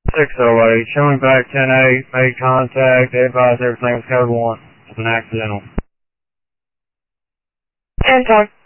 608, showing back 10-8, made contact, advised everything was code 1. It was an accidental. And talk.